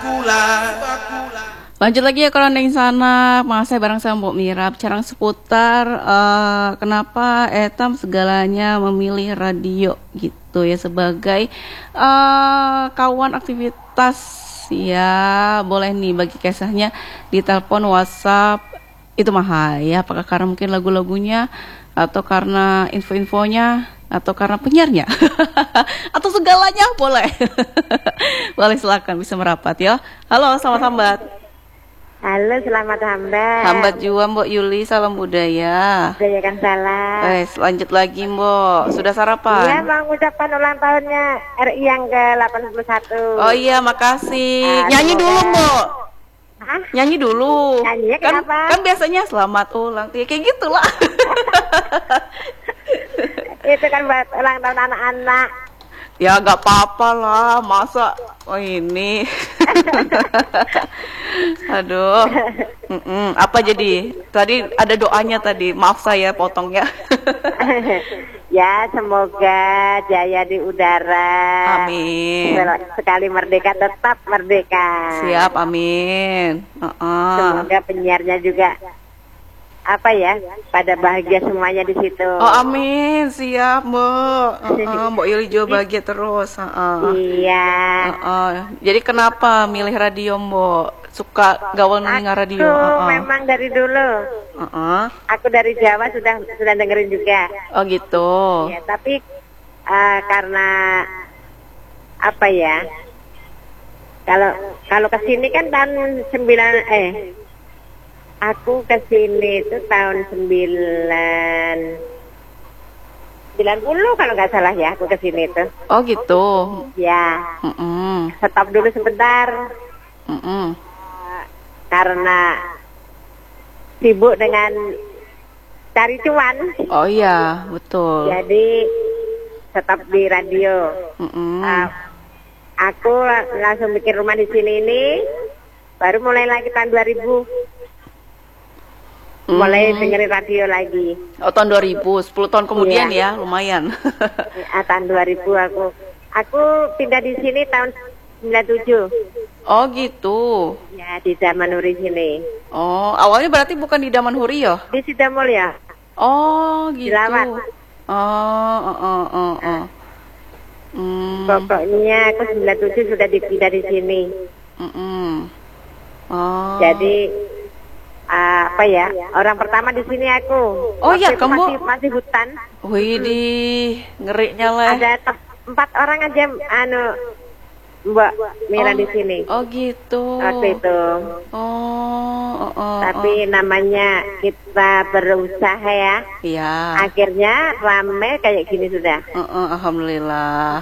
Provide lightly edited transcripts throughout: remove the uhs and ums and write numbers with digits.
Lanjut lagi ya kalau neng sana, saya bareng sama Mbok Mira bicara seputar kenapa Etam segalanya memilih radio gitu ya sebagai kawan aktivitas ya. Boleh nih bagi kisahnya di telepon, WhatsApp itu mah ya. Apakah karena mungkin lagu-lagunya atau karena info-infonya atau karena penyiarnya atau segalanya boleh. Boleh silakan bisa merapat ya. Halo, selamat sambat. Halo, selamat hambat. Hambat juga Mbok Yuli, salam budaya. Budaya kan salah. Lanjut lagi Mbok. Sudah sarapan? Iya, mau ucapkan ulang tahunnya RI yang ke-81. Oh iya, makasih. Nyanyi dulu Mbok. Hah? Nyanyi dulu. Nyanyinya kenapa? Kan biasanya selamat ulang tahun kayak gitulah. Itu kan buat ulang tahun anak-anak. Ya gak apa-apa lah, masa ini. Aduh. Apa jadi? Tadi ada doanya tadi, maaf saya potongnya. Ya, semoga jaya di udara. Amin. Sekali merdeka tetap merdeka. Siap, amin. Semoga penyiarnya juga pada bahagia semuanya di situ. Oh amin, siap Mbok. Mbok Yuli juga bahagia terus. Iya. Jadi kenapa milih radio Mbok? Suka gaul dengar radio? Aku memang dari dulu. Aku dari Jawa sudah dengerin juga. Oh gitu. Ya, tapi karena kalau kesini kan tahun 9 aku kesini itu tahun 90 kalau nggak salah ya, aku kesini itu. Oh gitu. Ya. Stop dulu sebentar. Karena sibuk dengan cari cuan. Oh iya, betul. Jadi stop di radio. Aku langsung bikin rumah di sini ini. Baru mulai lagi tahun 2000. Mulai dengerin radio lagi. Oh tahun 2000, 10 tahun kemudian ya, lumayan. Tahun 2000 aku pindah di sini tahun 97. Oh gitu. Ya, di Damanhuri sini. Oh, awalnya berarti bukan di Damanhuri ya? Di Sidamul ya. Oh gitu. Dilawat. Pokoknya aku 97 sudah dipindah di sini. Jadi orang pertama di sini aku. Oh iya, kamu masih hutan. Wih, ngerinya lah. Ada 4 orang aja Mbak Mira di sini. Oh gitu. Waktu itu. Tapi namanya kita berusaha ya. Iya. Akhirnya rame kayak gini sudah. Alhamdulillah.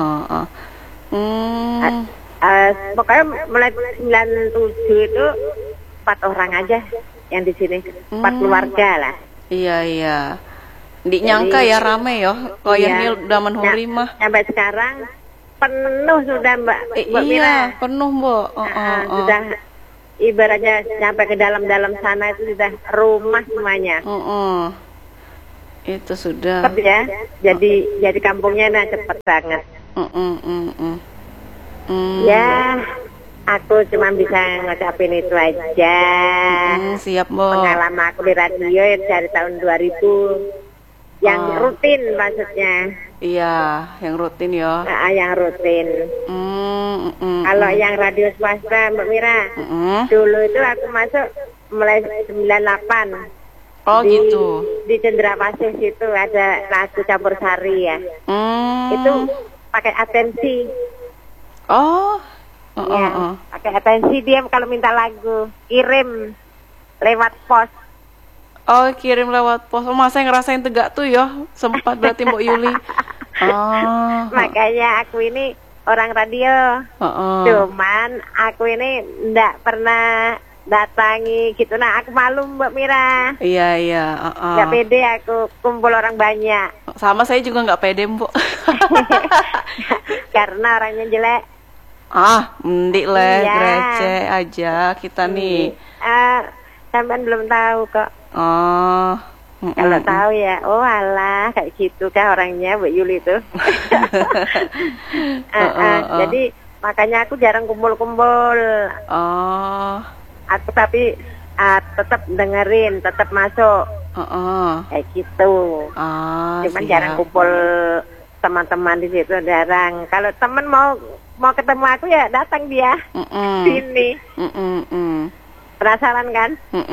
Pokoknya mulai 97 itu 4 orang aja yang di sini, 4 keluarga lah. Iya. Nyangka ya rame ya. Kayak Damanhuri mah. Sampai sekarang penuh sudah Mbak Mira. Iya, penuh Mbak. Sudah ibaratnya sampai ke dalam sana itu sudah rumah semuanya. Itu sudah. Cepet ya. Jadi kampungnya cepet banget. Ya. Aku cuma bisa ngucapin itu aja. Siap, Mbak. Pengalaman aku di radio dari tahun 2000. Yang rutin maksudnya. Iya, yang rutin ya. Yang rutin. Kalau yang radio swasta, Mbak Mira, dulu itu aku masuk mulai 98. Oh gitu. Di Cendrawasih situ ada lagu campur sari ya. Itu pakai atensi. Pakai atensi dia kalau minta lagu kirim lewat pos. Oh kirim lewat pos. Masa yang ngerasain tegak tuh ya sempat berarti Mbak Yuli. Makanya aku ini orang radio. Cuman aku ini ndak pernah datangi gitu. Nah aku malu Mbak Mira. Iya. Nggak pede aku kumpul orang banyak. Sama saya juga nggak pede Mbak. Karena orangnya jelek. Mendik lah, receh aja kita nih. Sampean belum tahu kok. Kalau tahu ya, alah kayak gitu kan orangnya Bu Yuli itu. Jadi makanya aku jarang kumpul-kumpul. Oh. Aku tapi tetap dengerin, tetap masuk. Kayak gitu. Cuman siap. jarang kumpul teman-teman di situ, jarang. Kalau teman mau ketemu aku ya datang dia sini. Penasaran kan?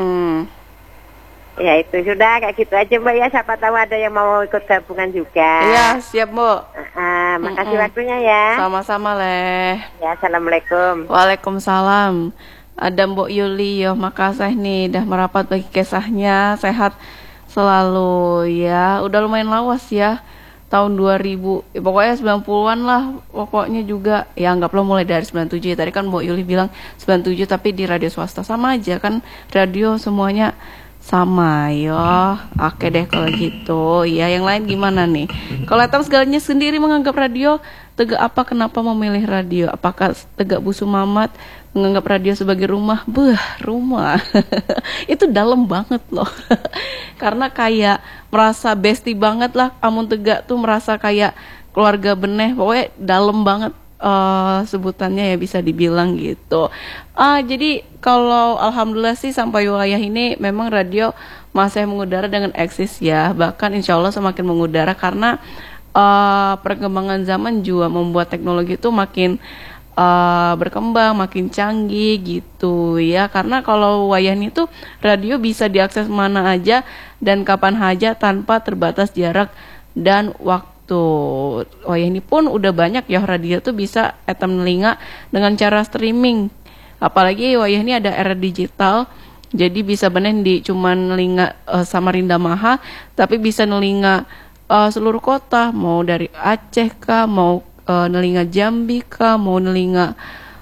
Ya itu sudah kayak gitu aja Mbak ya. Siapa tahu ada yang mau ikut gabungan juga. Iya siap Bu. Makasih waktunya ya. Sama-sama Leh. Ya assalamualaikum. Waalaikumsalam. Ada Mbok Yuli, yo makasih nih dah merapat bagi kisahnya, sehat selalu ya. Udah lumayan lawas ya. Tahun 2000, pokoknya 90-an lah. Pokoknya juga ya anggaplah mulai dari 97. Tadi kan Mbok Yuli bilang 97 tapi di radio swasta sama aja kan. Radio semuanya sama yo. Oke deh kalau gitu. Ya yang lain gimana nih? Kalau Etam segalanya sendiri menganggap radio tegak apa, kenapa memilih radio? Apakah tegak busu mamat menganggap radio sebagai rumah? Rumah. Itu dalam banget loh. Karena kayak merasa bestie banget lah. Amun tegak tuh merasa kayak keluarga beneh. Pokoknya dalam banget sebutannya ya bisa dibilang gitu. Jadi kalau alhamdulillah sih sampai wilayah ini memang radio masih mengudara dengan eksis ya. Bahkan insya Allah semakin mengudara karena perkembangan zaman juga membuat teknologi itu makin berkembang, makin canggih gitu ya. Karena kalau wayahnya itu radio bisa diakses mana aja dan kapan aja tanpa terbatas jarak dan waktu. Wayah ini pun udah banyak ya radio tuh bisa Etam nelinga dengan cara streaming. Apalagi wayah ini ada era digital. Jadi bisa bener di cuman nelinga Samarinda Maha, tapi bisa nelinga seluruh kota, mau dari Aceh kah, mau nelinga Jambi kah, mau nelinga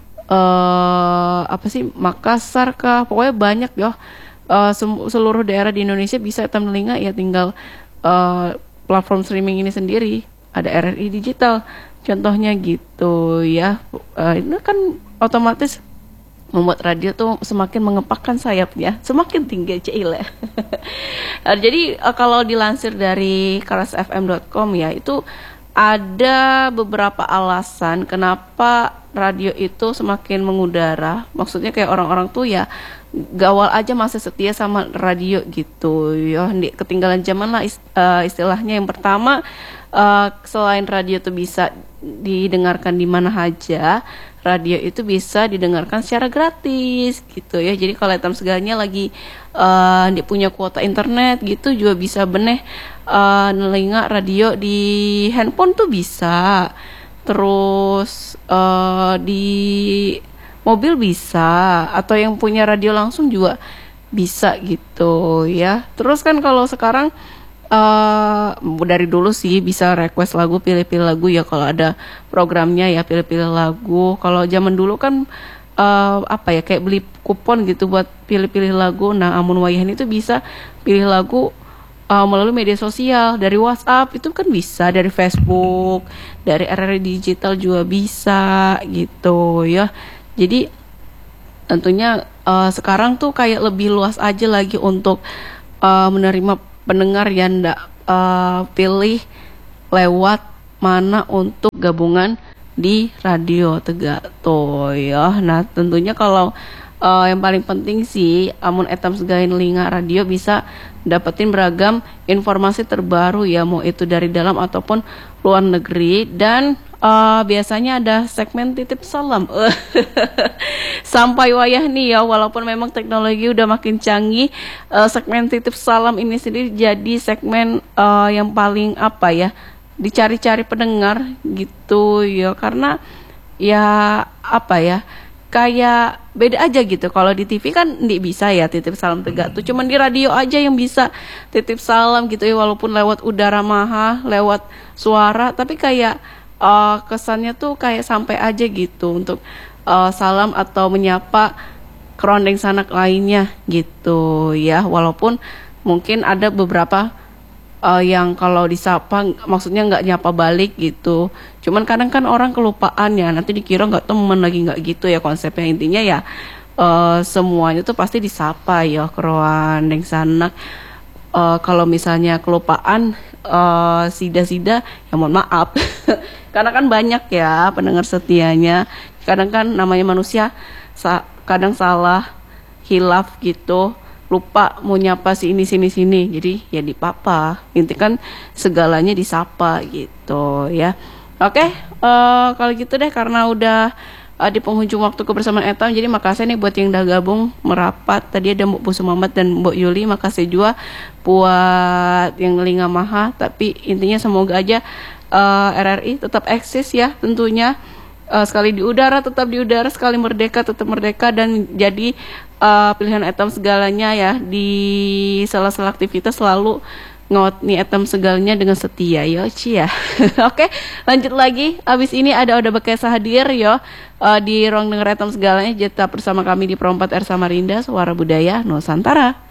Makassar kah, pokoknya banyak ya. Seluruh daerah di Indonesia bisa Etam nelinga ya, tinggal platform streaming ini sendiri. Ada RRI digital contohnya gitu ya. Ini kan otomatis membuat radio tuh semakin mengepakkan sayapnya, semakin tinggi cile. Jadi kalau dilansir dari karasfm.com ya, itu ada beberapa alasan kenapa radio itu semakin mengudara. Maksudnya kayak orang-orang tuh ya gawal aja masih setia sama radio gitu ya, ketinggalan zaman lah istilahnya. Yang pertama, selain radio tuh bisa didengarkan di mana aja, radio itu bisa didengarkan secara gratis gitu ya. Jadi kalau Etam segalanya lagi dia punya kuota internet gitu juga bisa beneh nelinga radio di handphone tuh bisa. Terus di mobil bisa, atau yang punya radio langsung juga bisa gitu ya. Terus kan kalau sekarang dari dulu sih bisa request lagu, pilih-pilih lagu ya kalau ada programnya ya, pilih-pilih lagu. Kalau zaman dulu kan kayak beli kupon gitu buat pilih-pilih lagu. Nah amun wayahan itu bisa pilih lagu melalui media sosial, dari WhatsApp itu kan bisa, dari Facebook, dari RRI digital juga bisa gitu ya. Jadi tentunya sekarang tuh kayak lebih luas aja lagi untuk menerima pendengar yang ndak pilih lewat mana untuk gabungan di radio tegak tuh ya. Nah tentunya kalau yang paling penting sih amun Etam segain linga radio bisa dapetin beragam informasi terbaru ya, mau itu dari dalam ataupun luar negeri. Dan biasanya ada segmen titip salam. Sampai wayah nih ya, walaupun memang teknologi udah makin canggih, segmen titip salam ini sendiri jadi segmen yang paling dicari-cari pendengar gitu ya. Karena ya kayak beda aja gitu. Kalau di TV kan nggak bisa ya titip salam tegak tuh, cuman di radio aja yang bisa titip salam gitu ya, walaupun lewat udara maha, lewat suara, tapi kayak kesannya tuh kayak sampai aja gitu untuk salam atau menyapa kerondeng sanak lainnya gitu ya. Walaupun mungkin ada beberapa yang kalau disapa maksudnya nggak nyapa balik gitu. Cuman kadang kan orang kelupaan ya, nanti dikira nggak temen lagi, nggak gitu ya konsepnya. Intinya ya semuanya tuh pasti disapa ya kerondeng sanak. Kalau misalnya kelupaan sida-sida ya mohon maaf. Karena kan banyak ya pendengar setianya. Kadang kan namanya manusia kadang salah, hilaf gitu, lupa mau nyapa sini sini, jadi ya di papa. Intinya kan segalanya disapa gitu ya. Oke, kalau gitu deh, karena udah di penghujung waktu kebersamaan Etam, jadi makasih nih buat yang udah gabung merapat. Tadi ada Mbak Busu Mamat dan Mbak Yuli, makasih juga buat yang Linga Maha. Tapi intinya semoga aja RRI tetap eksis ya tentunya. Sekali di udara tetap di udara, sekali merdeka tetap merdeka, dan jadi pilihan Etam segalanya ya. Di salah-salah aktivitas selalu ngot nih Etam segalanya dengan setia yo ya. Oke, lanjut lagi. Abis ini ada Oda Bekesa hadir yo di ruang denger Etam segalanya. Tetap bersama kami di Perompat R Samarinda, Suara Budaya Nusantara.